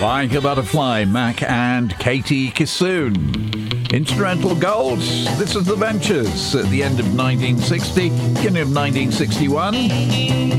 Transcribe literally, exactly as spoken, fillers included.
Like a Butterfly, Mac and Katie Kissoon. Instrumental Gold, this is The Ventures at the end of nineteen sixty, beginning of nineteen sixty-one.